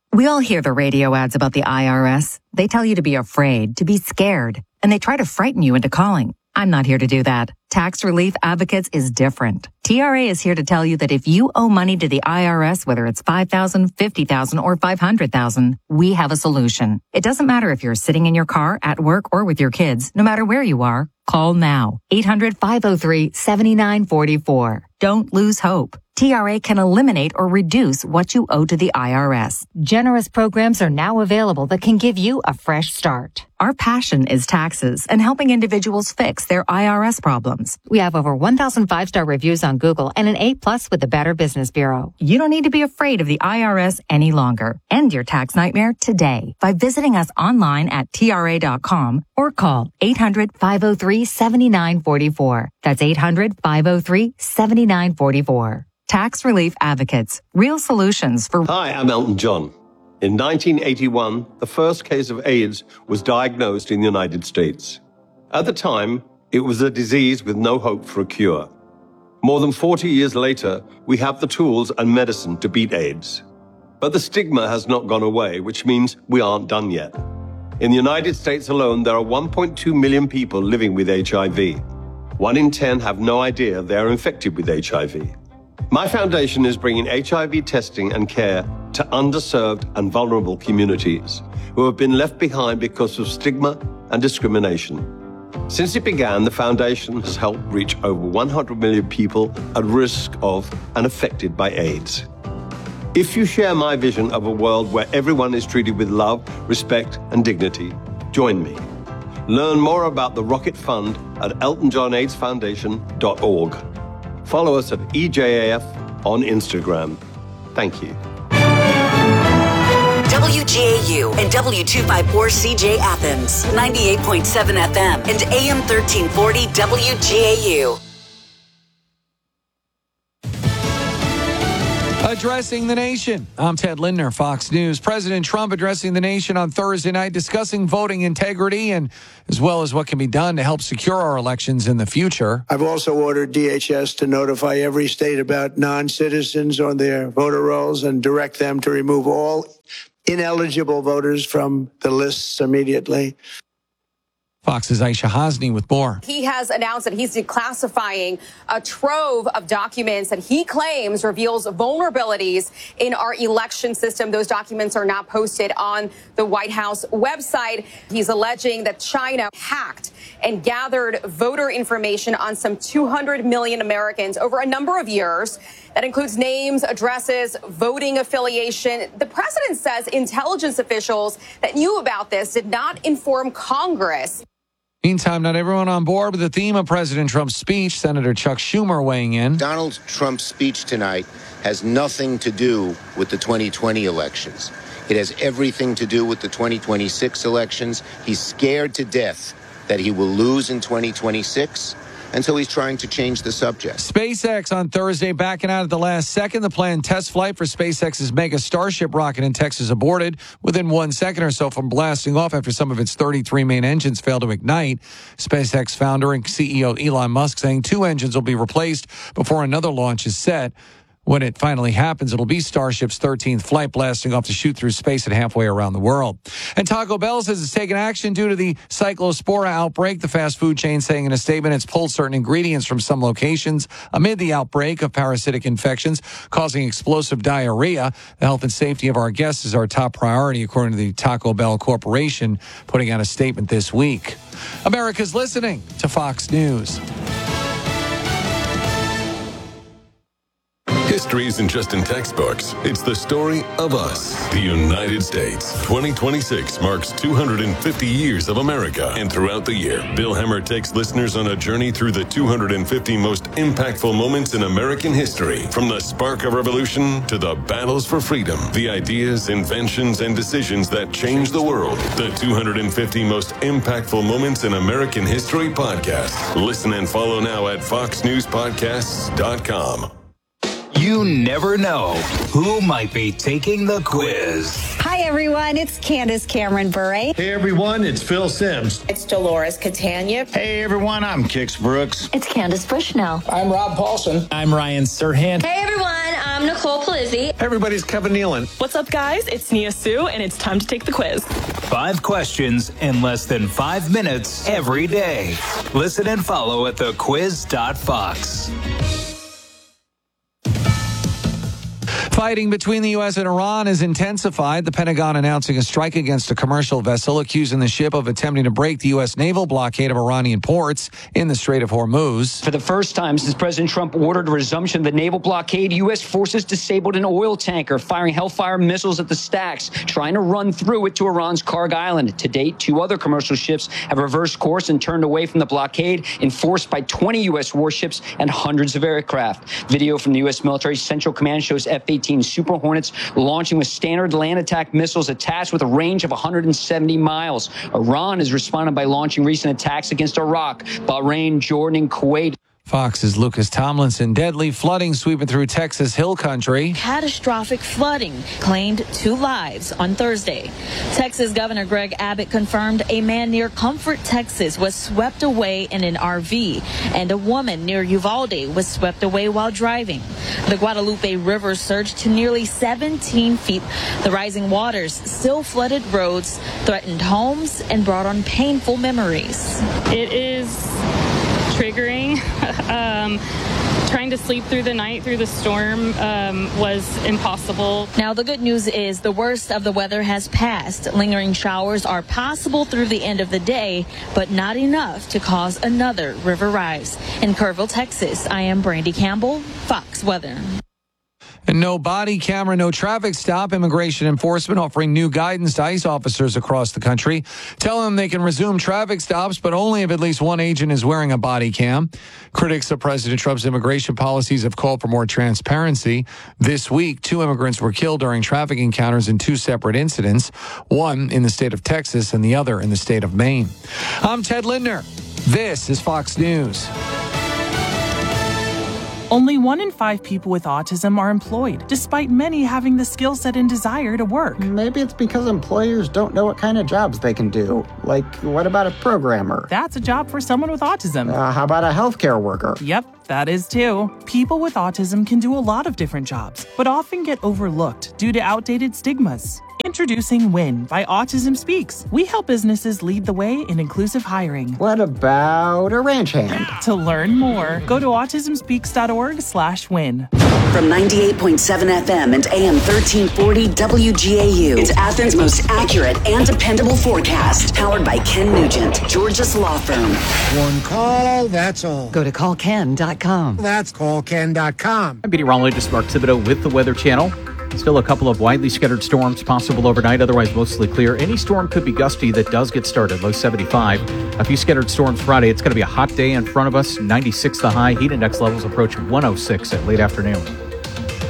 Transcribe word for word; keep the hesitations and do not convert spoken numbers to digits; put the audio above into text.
We all hear the radio ads about the I R S. They tell you to be afraid, to be scared, and they try to frighten you into calling. I'm not here to do that. Tax Relief Advocates is different. T R A is here to tell you that if you owe money to the I R S, whether it's five thousand dollars, fifty thousand dollars, or five hundred thousand dollars, we have a solution. It doesn't matter if you're sitting in your car, at work, or with your kids. No matter where you are, call now. eight hundred, five oh three, seven nine four four. Don't lose hope. T R A can eliminate or reduce what you owe to the I R S. Generous programs are now available that can give you a fresh start. Our passion is taxes and helping individuals fix their I R S problems. We have over one thousand five-star reviews on Google and an A plus with the Better Business Bureau. You don't need to be afraid of the I R S any longer. End your tax nightmare today by visiting us online at T R A dot com or call eight hundred, five oh three, seven nine four four. That's eight hundred, five oh three, seven nine four four. Tax Relief Advocates. Real solutions for... Hi, I'm Elton John. In nineteen eighty-one, the first case of AIDS was diagnosed in the United States. At the time, it was a disease with no hope for a cure. More than forty years later, we have the tools and medicine to beat AIDS. But the stigma has not gone away, which means we aren't done yet. In the United States alone, there are one point two million people living with H I V. One in ten have no idea they are infected with H I V. My foundation is bringing H I V testing and care to underserved and vulnerable communities who have been left behind because of stigma and discrimination. Since it began, the foundation has helped reach over one hundred million people at risk of and affected by AIDS. If you share my vision of a world where everyone is treated with love, respect, and dignity, join me. Learn more about the Rocket Fund at elton john aids foundation dot org. Follow us at E J A F on Instagram. Thank you. W G A U and W two fifty-four C J Athens, ninety-eight point seven F M and A M thirteen forty W G A U. Addressing the nation. I'm Ted Lindner, Fox News. President Trump addressing the nation on Thursday night, discussing voting integrity and as well as what can be done to help secure our elections in the future. I've also ordered D H S to notify every state about non-citizens on their voter rolls and direct them to remove all ineligible voters from the lists immediately. Fox's Aisha Hasni with more. He has announced that he's declassifying a trove of documents that he claims reveals vulnerabilities in our election system. Those documents are not posted on the White House website. He's alleging that China hacked and gathered voter information on some two hundred million Americans over a number of years. That includes names, addresses, voting affiliation. The president says intelligence officials that knew about this did not inform Congress. Meantime, not everyone on board with the theme of President Trump's speech. Senator Chuck Schumer weighing in. Donald Trump's speech tonight has nothing to do with the twenty twenty elections. It has everything to do with the twenty twenty-six elections. He's scared to death that he will lose in twenty twenty-six. And so he's trying to change the subject. SpaceX on Thursday backing out at the last second. The planned test flight for SpaceX's mega Starship rocket in Texas aborted within one second or so from blasting off after some of its thirty-three main engines failed to ignite. SpaceX founder and C E O Elon Musk saying two engines will be replaced before another launch is set. When it finally happens, it'll be Starship's thirteenth flight blasting off to shoot through space and halfway around the world. And Taco Bell says it's taken action due to the Cyclospora outbreak. The fast food chain saying in a statement it's pulled certain ingredients from some locations amid the outbreak of parasitic infections causing explosive diarrhea. The health and safety of our guests is our top priority, according to the Taco Bell Corporation, putting out a statement this week. America's listening to Fox News. History isn't just in textbooks. It's the story of us, the United States. twenty twenty-six marks two hundred fifty years of America. And throughout the year, Bill Hemmer takes listeners on a journey through the two hundred fifty most impactful moments in American history. From the spark of revolution to the battles for freedom, the ideas, inventions, and decisions that changed the world. The two hundred fifty most impactful moments in American history podcast. Listen and follow now at fox news podcasts dot com. You never know who might be taking the quiz. Hi, everyone. It's Candace Cameron Bure. Hey, everyone. It's Phil Sims. It's Dolores Catania. Hey, everyone. I'm Kix Brooks. It's Candace Bushnell. I'm Rob Paulson. I'm Ryan Serhant. Hey, everyone. I'm Nicole Palizzi. Everybody's Kevin Nealon. What's up, guys? It's Nia Sue, and it's time to take the quiz. Five questions in less than five minutes every day. Listen and follow at the quiz dot fox. Fighting between the U S and Iran has intensified. The Pentagon announcing a strike against a commercial vessel, accusing the ship of attempting to break the U S naval blockade of Iranian ports in the Strait of Hormuz. For the first time since President Trump ordered a resumption of the naval blockade, U S forces disabled an oil tanker, firing Hellfire missiles at the stacks, trying to run through it to Iran's Karg Island. To date, two other commercial ships have reversed course and turned away from the blockade, enforced by twenty U S warships and hundreds of aircraft. Video from the U S military Central Command shows F eighteen Super Hornets launching with standard land attack missiles attached with a range of one hundred seventy miles. Iran has responded by launching recent attacks against Iraq, Bahrain, Jordan, and Kuwait. Fox's Lucas Tomlinson. Deadly flooding sweeping through Texas Hill Country. Catastrophic flooding claimed two lives on Thursday. Texas Governor Greg Abbott confirmed a man near Comfort, Texas was swept away in an R V, and a woman near Uvalde was swept away while driving. The Guadalupe River surged to nearly seventeen feet. The rising waters still flooded roads, threatened homes, and brought on painful memories. It is triggering. um, trying to sleep through the night through the storm um, was impossible. Now, the good news is the worst of the weather has passed. Lingering showers are possible through the end of the day, but not enough to cause another river rise. In Kerrville, Texas, I am Brandy Campbell, Fox Weather. And no body camera, no traffic stop. Immigration enforcement offering new guidance to ICE officers across the country, telling them they can resume traffic stops, but only if at least one agent is wearing a body cam. Critics of President Trump's immigration policies have called for more transparency. This week, two immigrants were killed during traffic encounters in two separate incidents, one in the state of Texas and the other in the state of Maine. I'm Ted Lindner. This is Fox News. Only one in five people with autism are employed, despite many having the skill set and desire to work. Maybe it's because employers don't know what kind of jobs they can do. Like, what about a programmer? That's a job for someone with autism. Uh, how about a healthcare worker? Yep, that is too. People with autism can do a lot of different jobs, but often get overlooked due to outdated stigmas. Introducing WIN by Autism Speaks. We help businesses lead the way in inclusive hiring. What about a ranch hand? To learn more, go to autism speaks dot org slash win. From ninety-eight point seven F M and A M thirteen forty W G A U, it's Athens' most accurate and dependable forecast. Powered by Ken Nugent, Georgia's law firm. One call, that's all. Go to call ken dot com. That's call ken dot com. I'm meteorologist Mark Thibodeau with the Weather Channel. Still a couple of widely scattered storms possible overnight, otherwise mostly clear. Any storm could be gusty that does get started, low seventy-five. A few scattered storms Friday. It's going to be a hot day in front of us, ninety-six the high. Heat index levels approaching one oh six at late afternoon.